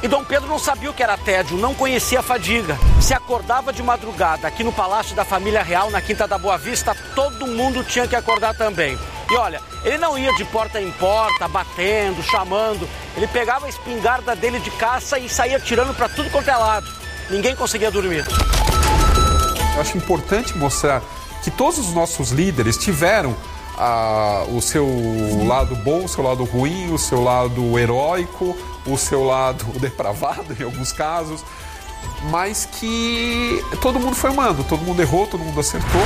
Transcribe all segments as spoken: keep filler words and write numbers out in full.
Dom Pedro não sabia o que era tédio, não conhecia a fadiga. Se acordava de madrugada aqui no Palácio da Família Real, na Quinta da Boa Vista, todo mundo tinha que acordar também. E olha, ele não ia de porta em porta, batendo, chamando. Ele pegava a espingarda dele de caça e saía atirando para tudo quanto é lado. Ninguém conseguia dormir. Eu acho importante mostrar que todos os nossos líderes tiveram ah, o seu lado bom, o seu lado ruim, o seu lado heróico, o seu lado depravado em alguns casos, mas que todo mundo foi humano, todo mundo errou, todo mundo acertou.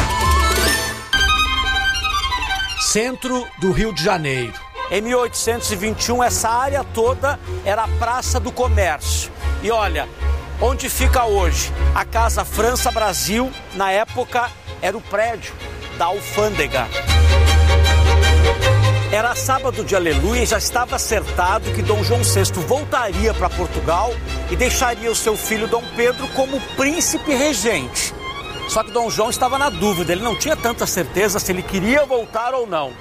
Centro do Rio de Janeiro. Em mil oitocentos e vinte e um, essa área toda era a Praça do Comércio. E olha, onde fica hoje a Casa França Brasil, na época, era o prédio da alfândega. Era sábado de Aleluia e já estava acertado que Dom João sexto voltaria para Portugal e deixaria o seu filho Dom Pedro como príncipe regente. Só que Dom João estava na dúvida, ele não tinha tanta certeza se ele queria voltar ou não.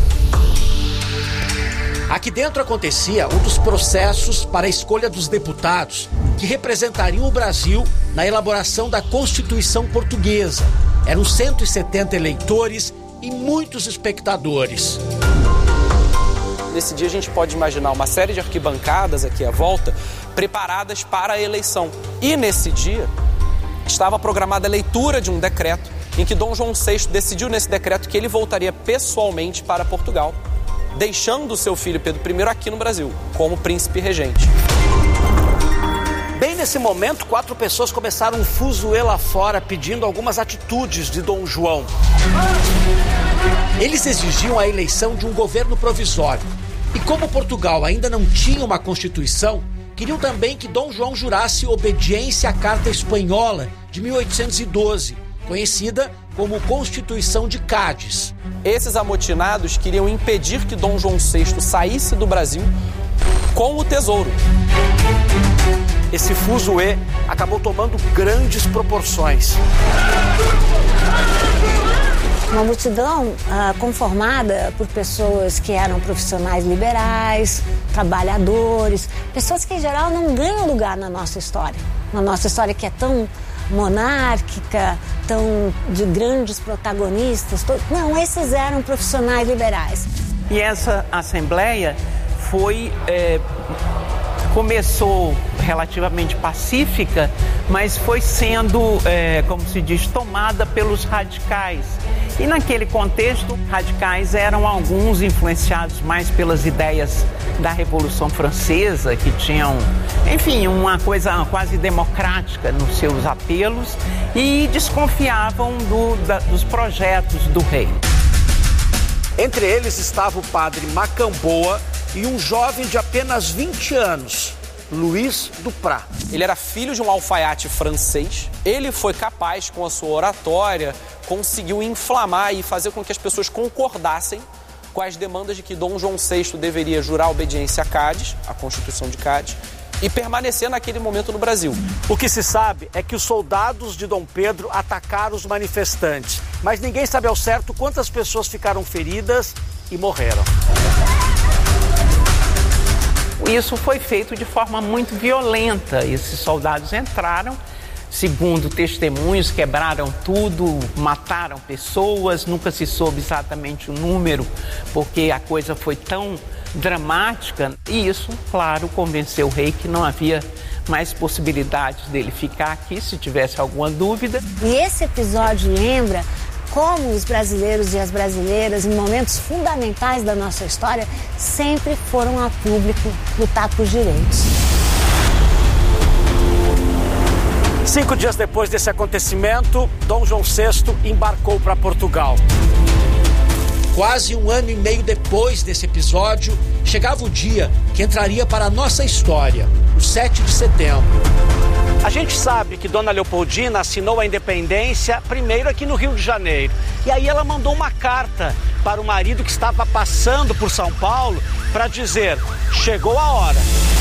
Aqui dentro acontecia um dos processos para a escolha dos deputados que representariam o Brasil na elaboração da Constituição Portuguesa. Eram cento e setenta eleitores e muitos espectadores. Nesse dia a gente pode imaginar uma série de arquibancadas aqui à volta preparadas para a eleição. E nesse dia estava programada a leitura de um decreto em que Dom João sexto decidiu nesse decreto que ele voltaria pessoalmente para Portugal, deixando o seu filho Pedro I aqui no Brasil, como príncipe regente. Bem nesse momento, quatro pessoas começaram um fuzuê lá fora pedindo algumas atitudes de Dom João. Eles exigiam a eleição de um governo provisório. E como Portugal ainda não tinha uma Constituição, queriam também que Dom João jurasse obediência à Carta Espanhola de mil oitocentos e doze, conhecida como Constituição de Cádiz. Esses amotinados queriam impedir que Dom João sexto saísse do Brasil com o tesouro. Esse fuzuê acabou tomando grandes proporções. Uma multidão ah, conformada por pessoas que eram profissionais liberais, trabalhadores, pessoas que em geral não ganham lugar na nossa história. Na nossa história que é tão monárquica, tão de grandes protagonistas. To... Não, esses eram profissionais liberais. E essa assembleia foi... É... começou relativamente pacífica, mas foi sendo, é, como se diz, tomada pelos radicais. E naquele contexto, radicais eram alguns influenciados mais pelas ideias da Revolução Francesa, que tinham, enfim, uma coisa quase democrática nos seus apelos e desconfiavam do, da, dos projetos do rei. Entre eles estava o padre Macamboa e um jovem de apenas vinte anos, Luiz Duprat. Ele era filho de um alfaiate francês. Ele foi capaz, com a sua oratória, conseguiu inflamar e fazer com que as pessoas concordassem com as demandas de que Dom João sexto deveria jurar obediência a Cádiz, a Constituição de Cádiz, e permanecer naquele momento no Brasil. O que se sabe é que os soldados de Dom Pedro atacaram os manifestantes, mas ninguém sabe ao certo quantas pessoas ficaram feridas e morreram. Isso foi feito de forma muito violenta. Esses soldados entraram, segundo testemunhos, quebraram tudo, mataram pessoas, nunca se soube exatamente o número, porque a coisa foi tão dramática. E isso, claro, convenceu o rei que não havia mais possibilidades dele ficar aqui, se tivesse alguma dúvida. E esse episódio lembra como os brasileiros e as brasileiras, em momentos fundamentais da nossa história, sempre foram a público lutar por direitos. Cinco dias depois desse acontecimento, Dom João sexto embarcou para Portugal. Quase um ano e meio depois desse episódio, chegava o dia que entraria para a nossa história, o sete de setembro. A gente sabe que Dona Leopoldina assinou a independência primeiro aqui no Rio de Janeiro. E aí ela mandou uma carta para o marido que estava passando por São Paulo para dizer: chegou a hora.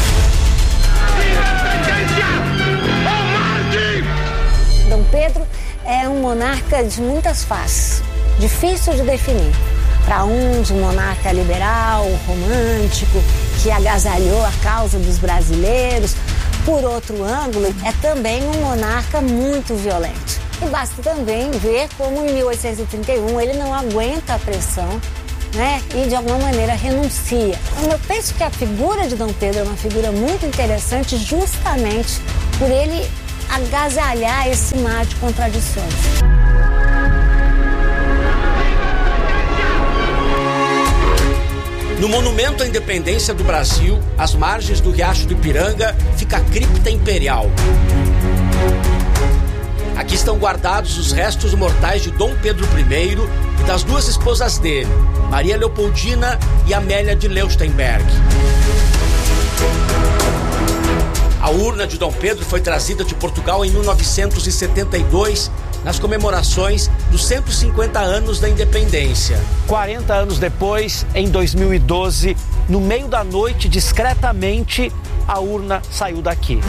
Dom Pedro é um monarca de muitas faces, difícil de definir. Para uns, um monarca liberal, romântico, que agasalhou a causa dos brasileiros. Por outro ângulo, é também um monarca muito violento. E basta também ver como em mil oitocentos e trinta e um ele não aguenta a pressão, né? E de alguma maneira renuncia. Então eu penso que a figura de Dom Pedro é uma figura muito interessante justamente por ele agasalhar esse mar de contradições. No Monumento à Independência do Brasil, às margens do Riacho do Ipiranga, fica a cripta imperial. Aqui estão guardados os restos mortais de Dom Pedro primeiro e das duas esposas dele, Maria Leopoldina e Amélia de Leuchtenberg. A urna de Dom Pedro foi trazida de Portugal em mil novecentos e setenta e dois, nas comemorações dos cento e cinquenta anos da independência. quarenta anos depois, em dois mil e doze, no meio da noite, discretamente, a urna saiu daqui.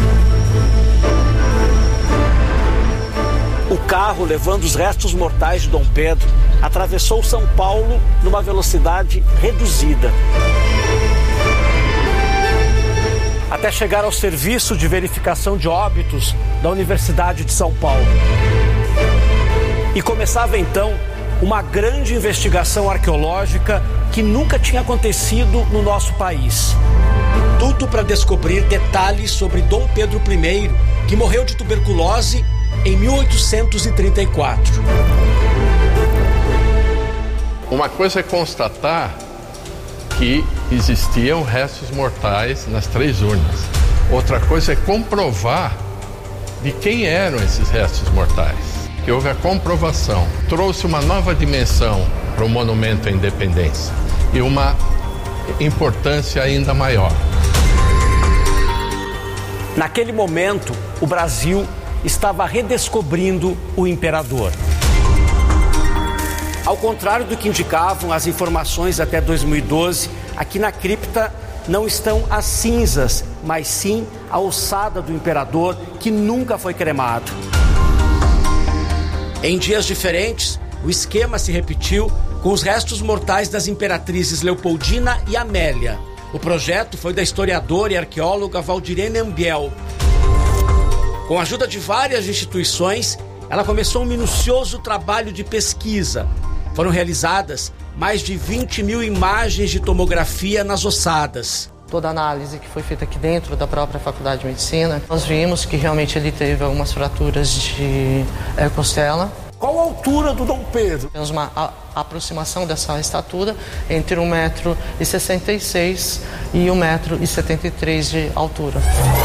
O carro, levando os restos mortais de Dom Pedro, atravessou São Paulo numa velocidade reduzida, até chegar ao Serviço de Verificação de Óbitos da Universidade de São Paulo. E começava então uma grande investigação arqueológica que nunca tinha acontecido no nosso país. Tudo para descobrir detalhes sobre Dom Pedro primeiro, que morreu de tuberculose em mil oitocentos e trinta e quatro. Uma coisa é constatar que existiam restos mortais nas três urnas. Outra coisa é comprovar de quem eram esses restos mortais. Que houve a comprovação, trouxe uma nova dimensão para o Monumento à Independência e uma importância ainda maior. Naquele momento, o Brasil estava redescobrindo o imperador. Ao contrário do que indicavam as informações até dois mil e doze, aqui na cripta não estão as cinzas, mas sim a ossada do imperador, que nunca foi cremado. Em dias diferentes, o esquema se repetiu com os restos mortais das imperatrizes Leopoldina e Amélia. O projeto foi da historiadora e arqueóloga Valdirene Ambiel. Com a ajuda de várias instituições, ela começou um minucioso trabalho de pesquisa. Foram realizadas mais de vinte mil imagens de tomografia nas ossadas. Toda a análise que foi feita aqui dentro da própria Faculdade de Medicina, nós vimos que realmente ele teve algumas fraturas de é, costela. Qual a altura do Dom Pedro? Temos uma a, aproximação dessa estatura entre um metro e sessenta e seis e um metro e setenta e três de altura.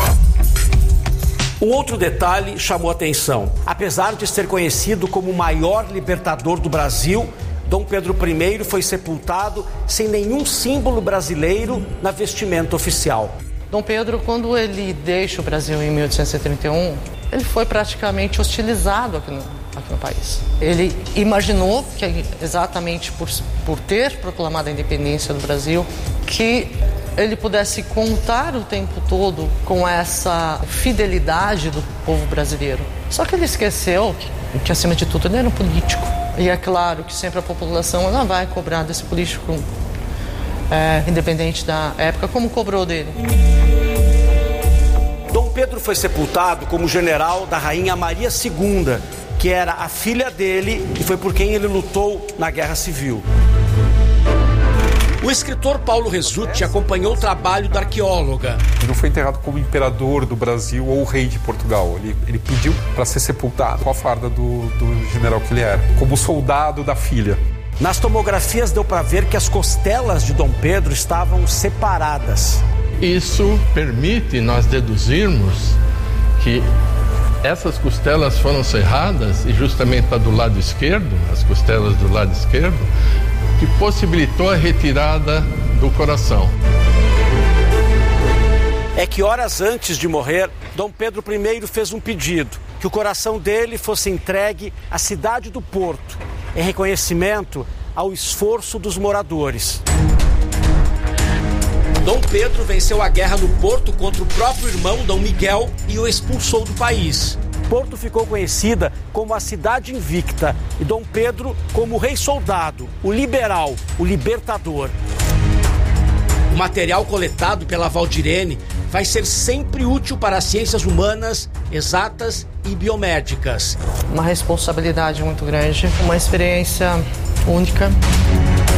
Um outro detalhe chamou atenção. Apesar de ser conhecido como o maior libertador do Brasil, Dom Pedro primeiro foi sepultado sem nenhum símbolo brasileiro na vestimenta oficial. Dom Pedro, quando ele deixa o Brasil em mil oitocentos e trinta e um, ele foi praticamente hostilizado aqui no, aqui no país. Ele imaginou que, exatamente por, por ter proclamado a independência do Brasil, que ele pudesse contar o tempo todo com essa fidelidade do povo brasileiro. Só que ele esqueceu que, que acima de tudo, ele era um político. E é claro que sempre a população ela vai cobrar desse político é, independente da época, como cobrou dele. Dom Pedro foi sepultado como general da rainha Maria segunda, que era a filha dele e foi por quem ele lutou na Guerra Civil. O escritor Paulo Resutti acompanhou o trabalho da arqueóloga. Ele não foi enterrado como imperador do Brasil ou rei de Portugal. Ele, ele pediu para ser sepultado com a farda do, do general que ele era, como soldado da filha. Nas tomografias deu para ver que as costelas de Dom Pedro estavam separadas. Isso permite nós deduzirmos que essas costelas foram cerradas e justamente está do lado esquerdo, as costelas do lado esquerdo, que possibilitou a retirada do coração. É que horas antes de morrer, Dom Pedro primeiro fez um pedido, que o coração dele fosse entregue à cidade do Porto, em reconhecimento ao esforço dos moradores. Dom Pedro venceu a guerra no Porto contra o próprio irmão Dom Miguel e o expulsou do país. Porto ficou conhecida como a cidade invicta e Dom Pedro como o rei soldado, o liberal, o libertador. O material coletado pela Valdirene vai ser sempre útil para as ciências humanas, exatas e biomédicas. Uma responsabilidade muito grande, uma experiência única.